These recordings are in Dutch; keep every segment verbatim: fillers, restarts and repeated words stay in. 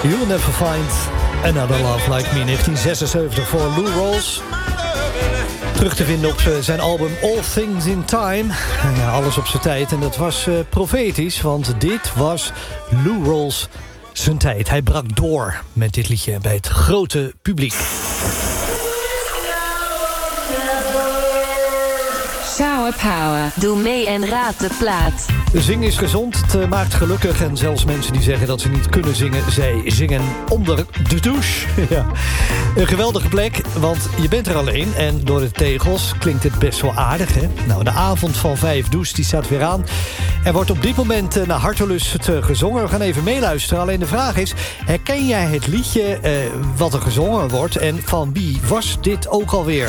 You'll never find another love like me. negentien zesenzeventig voor Lou Rawls. Terug te vinden op zijn album All Things in Time. Ja, alles op zijn tijd. En dat was uh, profetisch, want dit was Lou Rawls zijn tijd. Hij brak door met dit liedje bij het grote publiek. Shower Power. Doe mee en raad de plaat. Zingen is gezond, het maakt gelukkig. En zelfs mensen die zeggen dat ze niet kunnen zingen, zij zingen onder de douche. Ja. Een geweldige plek, want je bent er alleen. En door de tegels klinkt het best wel aardig, hè? Nou, de avond van vijf douche die staat weer aan. Er wordt op dit moment naar hartelust gezongen. We gaan even meeluisteren. Alleen de vraag is, herken jij het liedje eh, wat er gezongen wordt? En van wie was dit ook alweer?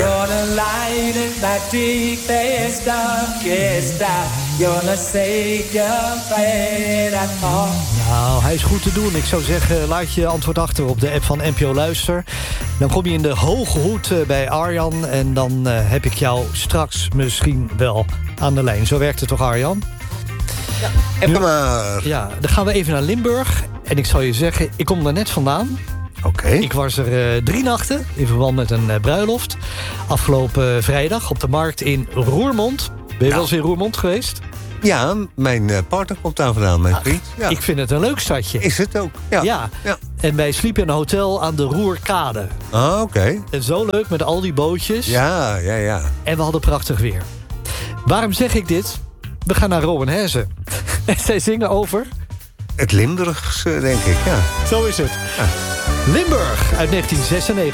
Nou, hij is goed te doen. Ik zou zeggen, laat je antwoord achter op de app van N P O Luister. Dan kom je in de hoge hoed bij Arjan. En dan uh, heb ik jou straks misschien wel aan de lijn. Zo werkt het toch, Arjan? Ja, even maar. Ja, dan gaan we even naar Limburg. En ik zal je zeggen, ik kom daar net vandaan. Oké. Okay. Ik was er uh, drie nachten in verband met een uh, bruiloft. Afgelopen uh, vrijdag op de markt in Roermond. Ben je nou. wel eens in Roermond geweest? Ja, mijn uh, partner komt daar vandaan, mijn vriend. Ja. Ik vind het een leuk stadje. Is het ook, ja. Ja. ja. En wij sliepen in een hotel aan de Roerkade. Ah, oké. Okay. En zo leuk met al die bootjes. Ja, ja, ja. En we hadden prachtig weer. Waarom zeg ik dit? We gaan naar Rowan Herzen. En zij zingen over... Het Limburgs, denk ik, ja. Zo is het. Ja. Limburg uit negentien zesennegentig.